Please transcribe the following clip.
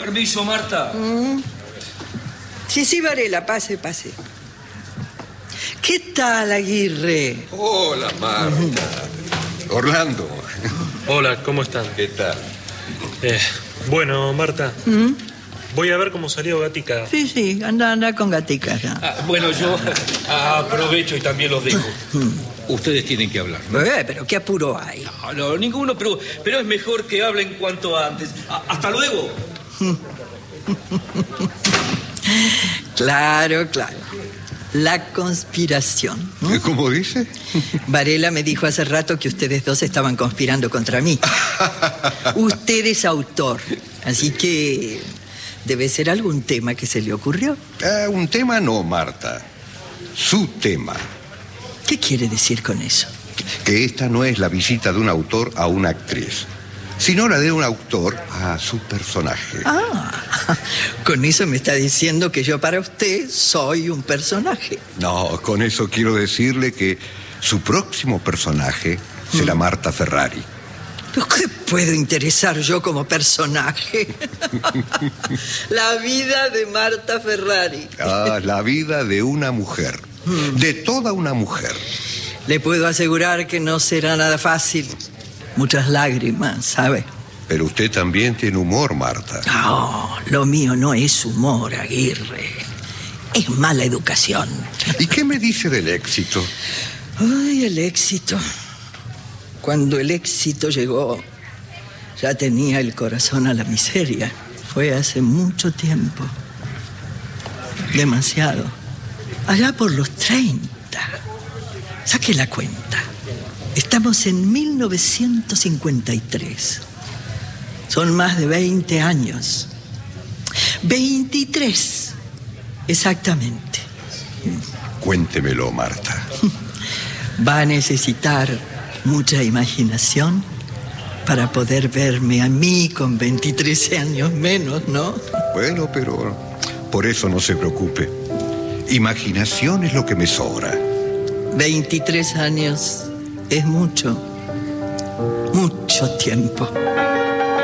Permiso, Marta. Sí, Varela, pase. ¿Qué tal, Aguirre? Hola, Marta. Orlando. Hola, ¿cómo están? ¿Qué tal? Bueno, Marta, voy a ver cómo salió Gatica. Sí, anda con Gatica ya. Bueno, yo aprovecho y también los dejo. Ustedes tienen que hablar, ¿no? Pero qué apuro hay. No, ninguno, pero es mejor que hablen cuanto antes. ¡Hasta luego! Claro. La conspiración, ¿no? ¿Cómo dice? Varela me dijo hace rato que ustedes dos estaban conspirando contra mí. Usted es autor, así que debe ser algún tema que se le ocurrió. Un tema no, Marta. Su tema. ¿Qué quiere decir con eso? Que esta no es la visita de un autor a una actriz, sino la de un autor a su personaje. Con eso me está diciendo que yo para usted soy un personaje. No, con eso quiero decirle que su próximo personaje será Marta Ferrari. ¿Pero qué puedo interesar yo como personaje? La vida de Marta Ferrari. La vida de una mujer. De toda una mujer. Le puedo asegurar que no será nada fácil. Muchas lágrimas, ¿sabe? Pero usted también tiene humor, Marta. No, lo mío no es humor, Aguirre. Es mala educación. ¿Y qué me dice del éxito? Ay, el éxito. Cuando el éxito llegó, ya tenía el corazón a la miseria. Fue hace mucho tiempo. Demasiado. Allá por los 30. Saque la cuenta. Estamos en 1953. Son más de 20 años. 23, exactamente. Cuéntemelo, Marta. Va a necesitar mucha imaginación para poder verme a mí con 23 años menos, ¿no? Bueno, pero por eso no se preocupe. Imaginación es lo que me sobra. 23 años es mucho tiempo.